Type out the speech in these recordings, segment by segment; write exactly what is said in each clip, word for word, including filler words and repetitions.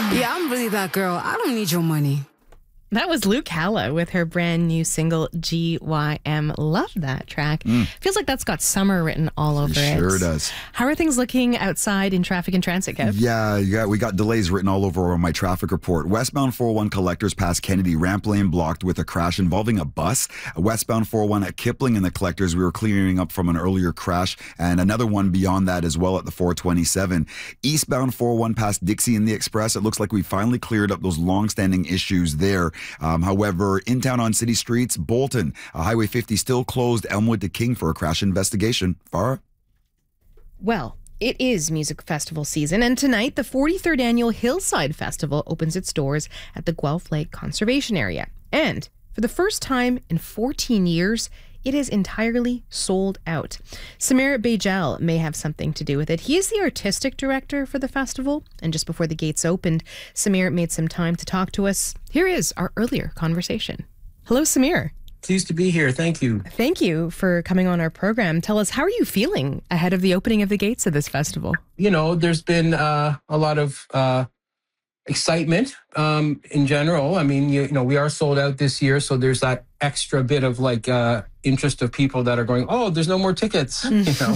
Yeah, I'm really that girl. I don't need your money. That was Luke Halla with her brand new single, G Y M. Love that track. Mm. Feels like that's got summer written all over it. Sure does. How are things looking outside in traffic and transit, Kev? Yeah, yeah, we got delays written all over on my traffic report. Westbound four oh one Collectors past Kennedy, ramp lane blocked with a crash involving a bus. Westbound four oh one at Kipling and the Collectors, we were clearing up from an earlier crash, and another one beyond that as well at the four twenty-seven. Eastbound four oh one past Dixie and the Express, it looks like we finally cleared up those long-standing issues there. Um, however, in town on city streets, Bolton, uh, Highway fifty still closed Elmwood to King for a crash investigation. Farah? Well, it is music festival season, and tonight the forty-third Annual Hillside Festival opens its doors at the Guelph Lake Conservation Area. And for the first time in fourteen years, it is entirely sold out. Samir Bajel may have something to do with it. He is the artistic director for the festival, and just before the gates opened, Samir made some time to talk to us. Here is our earlier conversation. Hello, Samir. Pleased to be here. Thank you. Thank you for coming on our program. Tell us, how are you feeling ahead of the opening of the gates of this festival? You know, there's been uh, a lot of uh, excitement um, in general. I mean, you, you know, we are sold out this year, so there's that extra bit of like uh, interest of people that are going, oh, there's no more tickets. You know,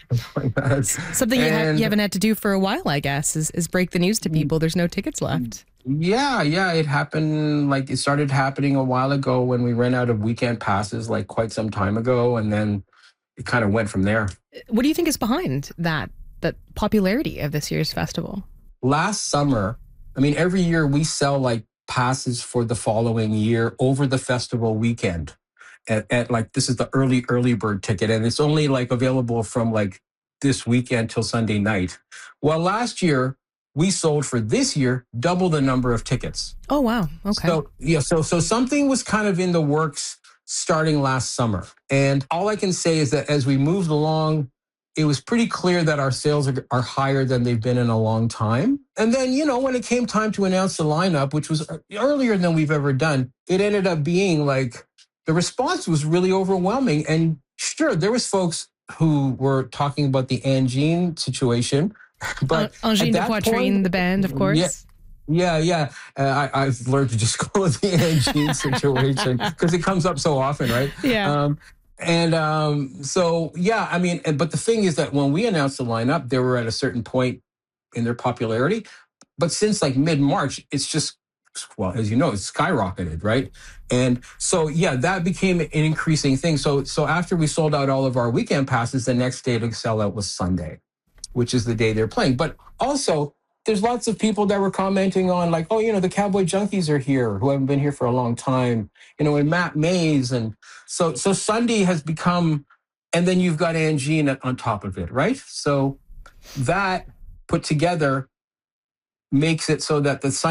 something you, ha- you haven't had to do for a while, I guess, is, is break the news to people. There's no tickets left. Yeah, yeah, it happened. Like it started happening a while ago when we ran out of weekend passes, like quite some time ago, and then it kind of went from there. What do you think is behind that that popularity of this year's festival? Last summer, I mean, every year we sell like passes for the following year over the festival weekend. At, at like, this is the early, early bird ticket, and it's only like available from like this weekend till Sunday night. Well, last year we sold for this year double the number of tickets. Oh, wow. Okay. So, yeah, so, so something was kind of in the works starting last summer. And all I can say is that as we moved along, it was pretty clear that our sales are, are higher than they've been in a long time. And then, you know, when it came time to announce the lineup, which was earlier than we've ever done, it ended up being like, the response was really overwhelming. And sure, there was folks who were talking about the Angine situation. But Angine de Poitrine, the band, of course. Yeah. Yeah, yeah. Uh, I, I've learned to just call it the Angine situation because it comes up so often, right? Yeah. Um, and um, so, yeah, I mean, but the thing is that when we announced the lineup, they were at a certain point in their popularity. But since like mid-March, it's just, well, as you know, it's skyrocketed, right? And so, yeah, that became an increasing thing. So, so after we sold out all of our weekend passes, the next day to sell out was Sunday, which is the day they're playing. But also, there's lots of people that were commenting on like, oh, you know, the Cowboy Junkies are here who haven't been here for a long time, you know, and Matt Mays. And so so Sunday has become, and then you've got Angine on top of it, right? So that put together makes it so that the